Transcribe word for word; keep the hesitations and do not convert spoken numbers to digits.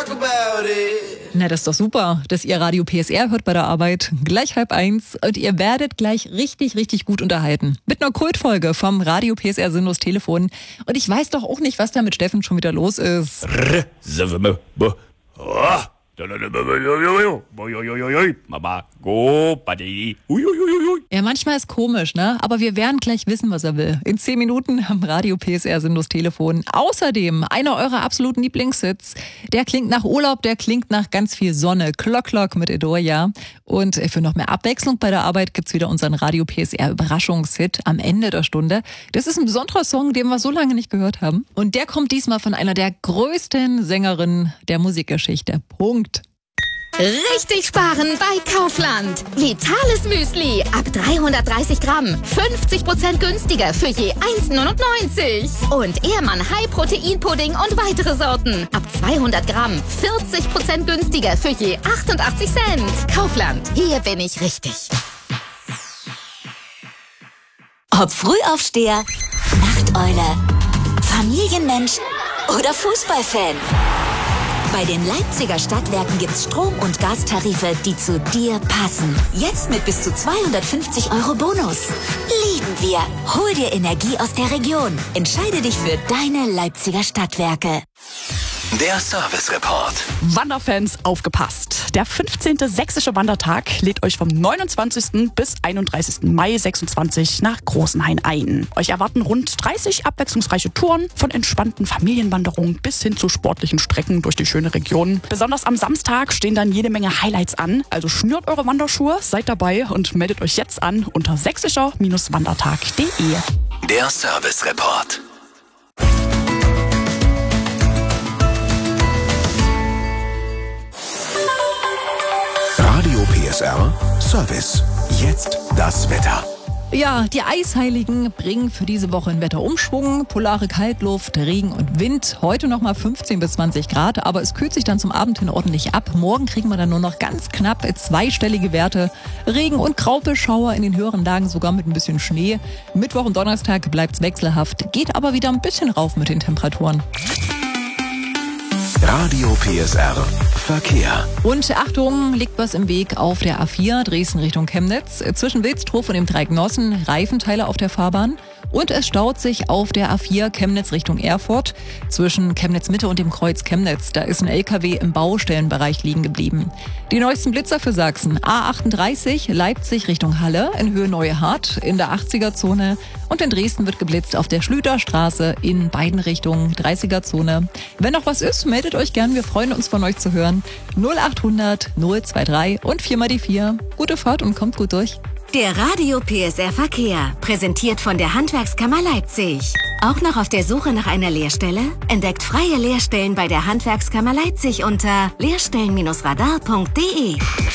talk about it. Na, das ist doch super, dass ihr Radio P S R hört bei der Arbeit. Gleich halb eins und ihr werdet gleich richtig, richtig gut unterhalten. Mit einer Kultfolge vom Radio P S R Sinnlos Telefon. Und ich weiß doch auch nicht, was da mit Steffen schon wieder los ist. Mama, go, Buddy. Ja, manchmal ist komisch, ne? Aber wir werden gleich wissen, was er will. In zehn Minuten am Radio P S R Sinnlos Telefon. Außerdem einer eurer absoluten Lieblingshits. Der klingt nach Urlaub, der klingt nach ganz viel Sonne. Clock Clock mit Edoria. Und für noch mehr Abwechslung bei der Arbeit gibt's wieder unseren Radio P S R Überraschungshit am Ende der Stunde. Das ist ein besonderer Song, den wir so lange nicht gehört haben. Und der kommt diesmal von einer der größten Sängerinnen der Musikgeschichte. Punkt. Richtig sparen bei Kaufland. Vitales Müsli ab dreihundertdreißig Gramm. fünfzig Prozent günstiger für je eins neunundneunzig. Und Ehrmann High Protein Pudding und weitere Sorten. Ab zweihundert Gramm. vierzig Prozent günstiger für je achtundachtzig Cent. Kaufland. Hier bin ich richtig. Ob Frühaufsteher, Nachteule, Familienmensch oder Fußballfan. Bei den Leipziger Stadtwerken gibt's Strom- und Gastarife, die zu dir passen. Jetzt mit bis zu zweihundertfünfzig Euro Bonus. Lieben wir. Hol dir Energie aus der Region. Entscheide dich für deine Leipziger Stadtwerke. Der Service Report. Wanderfans, aufgepasst. Der fünfzehnte Sächsische Wandertag lädt euch vom neunundzwanzigsten bis einunddreißigsten Mai sechsundzwanzig nach Großenhain ein. Euch erwarten rund dreißig abwechslungsreiche Touren, von entspannten Familienwanderungen bis hin zu sportlichen Strecken durch die schöne Region. Besonders am Samstag stehen dann jede Menge Highlights an. Also schnürt eure Wanderschuhe, seid dabei und meldet euch jetzt an unter sächsischer Wandertag punkt de. Der Service Report. Radio P S R Service. Jetzt das Wetter. Ja, die Eisheiligen bringen für diese Woche einen Wetterumschwung. Polare Kaltluft, Regen und Wind. Heute noch mal fünfzehn bis zwanzig Grad, aber es kühlt sich dann zum Abend hin ordentlich ab. Morgen kriegen wir dann nur noch ganz knapp zweistellige Werte. Regen und Graupelschauer in den höheren Lagen, sogar mit ein bisschen Schnee. Mittwoch und Donnerstag bleibt's wechselhaft, geht aber wieder ein bisschen rauf mit den Temperaturen. Radio P S R Verkehr. Und Achtung, liegt was im Weg auf der A vier Dresden Richtung Chemnitz. Zwischen Wilstrow und dem Dreieck Nossen Reifenteile auf der Fahrbahn. Und es staut sich auf der A vier Chemnitz Richtung Erfurt. Zwischen Chemnitz Mitte und dem Kreuz Chemnitz. Da ist ein L K W im Baustellenbereich liegen geblieben. Die neuesten Blitzer für Sachsen. A achtunddreißig Leipzig Richtung Halle in Höhe Neue Hart in der achtziger-Zone. Und in Dresden wird geblitzt auf der Schlüterstraße in beiden Richtungen, dreißiger-Zone. Wenn noch was ist, meldet euch gern. Wir freuen uns, von euch zu hören. null achthundert null drei drei und vier mal die vier. Gute Fahrt und kommt gut durch. Der Radio P S R Verkehr, präsentiert von der Handwerkskammer Leipzig. Auch noch auf der Suche nach einer Lehrstelle? Entdeckt freie Lehrstellen bei der Handwerkskammer Leipzig unter lehrstellen Radar punkt de.